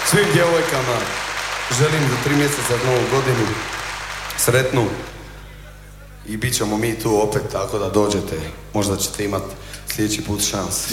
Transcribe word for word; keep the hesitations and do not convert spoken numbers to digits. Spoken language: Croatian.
Svim djevojkama želim za tri mjeseca novu godinu sretnu i bit ćemo mi tu opet, tako da dođete, možda ćete imati sljedeći put šans.